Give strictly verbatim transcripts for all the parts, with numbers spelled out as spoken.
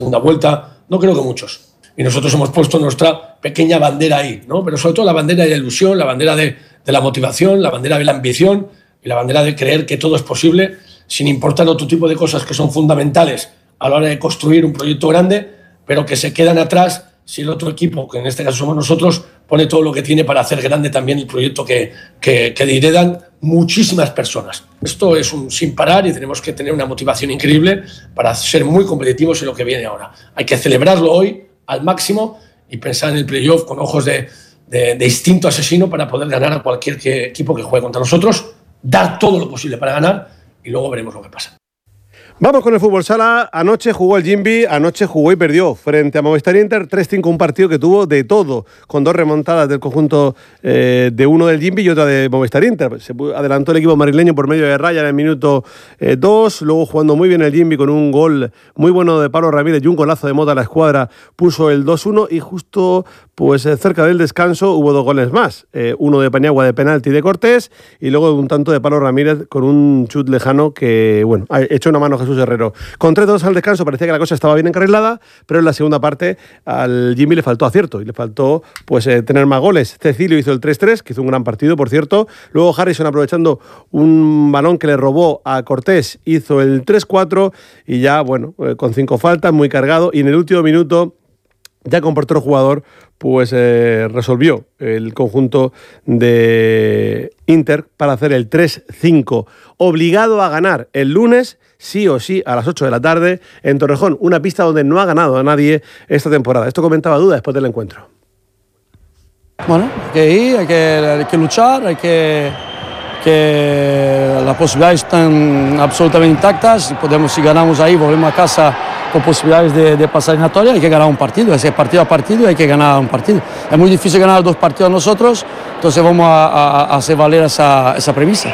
segunda vuelta, no creo que muchos. Y nosotros hemos puesto nuestra pequeña bandera ahí, ¿no? Pero sobre todo la bandera de la ilusión, la bandera de, de la motivación, la bandera de la ambición y la bandera de creer que todo es posible, sin importar otro tipo de cosas que son fundamentales a la hora de construir un proyecto grande, pero que se quedan atrás si el otro equipo, que en este caso somos nosotros, pone todo lo que tiene para hacer grande también el proyecto que, que, que heredan muchísimas personas. Esto es un sin parar y tenemos que tener una motivación increíble para ser muy competitivos en lo que viene ahora. Hay que celebrarlo hoy al máximo y pensar en el playoff con ojos de, de, de instinto asesino para poder ganar a cualquier que, equipo que juegue contra nosotros, dar todo lo posible para ganar y luego veremos lo que pasa. Vamos con el fútbol sala. Anoche jugó el Jimby, anoche jugó y perdió frente a Movistar Inter tres cinco, un partido que tuvo de todo, con dos remontadas del conjunto eh, de uno del Jimby y otra de Movistar Inter. Se adelantó el equipo madrileño por medio de Raya en el minuto dos, eh, luego jugando muy bien el Jimby con un gol muy bueno de Pablo Ramírez y un golazo de Mota a la escuadra, puso el dos uno y justo pues eh, cerca del descanso hubo dos goles más, eh, uno de Paniagua de penalti de Cortés y luego un tanto de Pablo Ramírez con un chut lejano que, bueno, ha hecho una mano Jesús Herrero. Con tres dos al descanso parecía que la cosa estaba bien encarrilada, pero en la segunda parte al Jimmy le faltó acierto y le faltó pues eh, tener más goles. Cecilio hizo el tres tres, que hizo un gran partido, por cierto. Luego Harrison, aprovechando un balón que le robó a Cortés, hizo el tres cuatro y ya, bueno, eh, con cinco faltas, muy cargado. Y en el último minuto, ya con portero jugador, pues eh, resolvió el conjunto de Inter para hacer el tres cinco. Obligado a ganar el lunes, sí o sí, a las ocho de la tarde, en Torrejón, una pista donde no ha ganado a nadie esta temporada. Esto comentaba Duda después del encuentro. Bueno, hay que ir, hay que, hay que luchar, hay que, que las posibilidades están absolutamente intactas. Podemos, si ganamos ahí, volvemos a casa con posibilidades de, de pasar eliminatoria. Hay que ganar un partido, es partido a partido, hay que ganar un partido. Es muy difícil ganar dos partidos a nosotros, entonces vamos a, a, a hacer valer esa, esa premisa.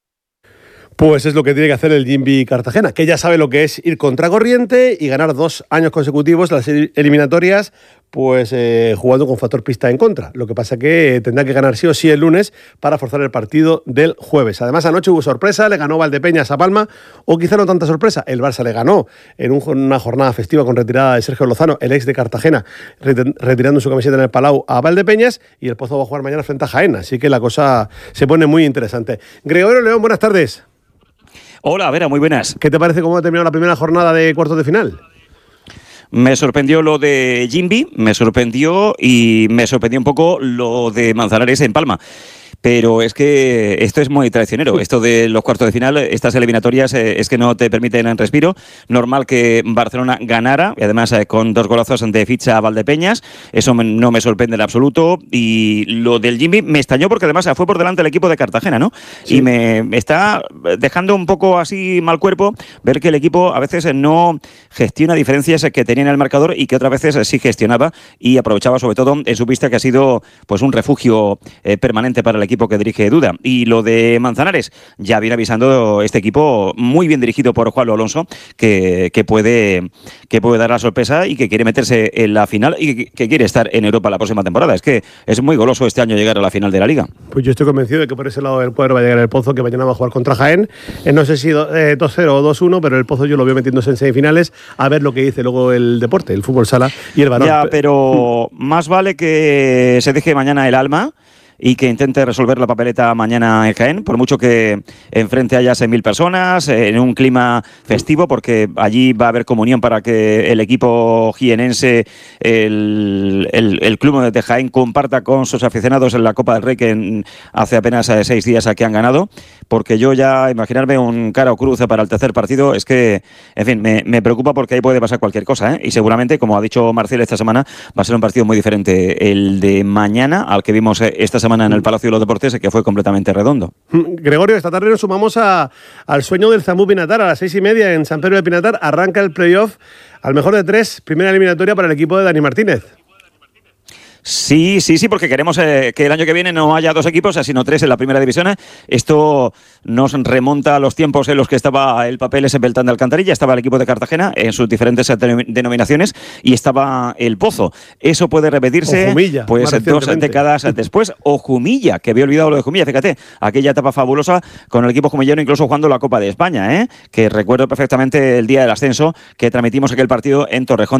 Pues es lo que tiene que hacer el Jimby Cartagena, que ya sabe lo que es ir contracorriente y ganar dos años consecutivos las eliminatorias, pues eh, jugando con factor pista en contra. Lo que pasa que tendrá que ganar sí o sí el lunes para forzar el partido del jueves. Además, anoche hubo sorpresa, le ganó Valdepeñas a Palma, o quizá no tanta sorpresa, el Barça le ganó en un, una jornada festiva con retirada de Sergio Lozano, el ex de Cartagena, retirando su camiseta en el Palau a Valdepeñas, y el Pozo va a jugar mañana frente a Jaén, así que la cosa se pone muy interesante. Gregorio León, buenas tardes. Hola, Vera, muy buenas. ¿Qué te parece cómo ha terminado la primera jornada de cuartos de final? Me sorprendió lo de Jimby, me sorprendió y me sorprendió un poco lo de Manzanares en Palma. Pero es que esto es muy traicionero, esto de los cuartos de final, estas eliminatorias eh, es que no te permiten el respiro. Normal que Barcelona ganara, y además eh, con dos golazos de ficha a Valdepeñas, eso me, no me sorprende en absoluto. Y lo del Jimby me extrañó porque además fue por delante el equipo de Cartagena, ¿no? Sí. Y me, me está dejando un poco así mal cuerpo ver que el equipo a veces no gestiona diferencias que tenía en el marcador y que otras veces sí gestionaba y aprovechaba sobre todo en su pista, que ha sido pues un refugio eh, permanente para el equipo equipo que dirige Duda. Y lo de Manzanares, ya viene avisando este equipo muy bien dirigido por Juan Alonso, que, que, puede, que puede dar la sorpresa y que quiere meterse en la final y que, que quiere estar en Europa la próxima temporada. Es que es muy goloso este año llegar a la final de la Liga. Pues yo estoy convencido de que por ese lado del cuadro va a llegar el Pozo, que mañana va a jugar contra Jaén. Eh, no sé si eh, dos cero o dos uno, pero el Pozo yo lo veo metiéndose en semifinales, a ver lo que dice luego el deporte, el fútbol sala y el balón. Ya, pero más vale que se deje mañana el alma y que intente resolver la papeleta mañana en Jaén, por mucho que enfrente haya seis mil personas, en un clima festivo, porque allí va a haber comunión para que el equipo jienense, el, el, el club de Jaén, comparta con sus aficionados en la Copa del Rey, que en, hace apenas seis días aquí han ganado, porque yo ya imaginarme un cara o cruce para el tercer partido, es que, en fin, me, me preocupa porque ahí puede pasar cualquier cosa, ¿eh? Y seguramente, como ha dicho Marcial esta semana, va a ser un partido muy diferente el de mañana al que vimos esta semana en el Palacio de los Deportes, que fue completamente redondo. Gregorio, esta tarde nos sumamos a, al sueño del Zambú Pinatar. A las seis y media en San Pedro de Pinatar arranca el playoff al mejor de tres, primera eliminatoria para el equipo de Dani Martínez. Sí, sí, sí, porque queremos eh, que el año que viene no haya dos equipos, sino tres en la primera división. Esto nos remonta a los tiempos en los que estaba el papel ese Beltrán de Alcantarilla, estaba el equipo de Cartagena en sus diferentes denominaciones y estaba el Pozo. Eso puede repetirse Jumilla, pues dos décadas después. O Jumilla, que había olvidado lo de Jumilla, fíjate, aquella etapa fabulosa con el equipo jumillero incluso jugando la Copa de España, ¿eh? Que recuerdo perfectamente el día del ascenso que transmitimos aquel partido en Torrejón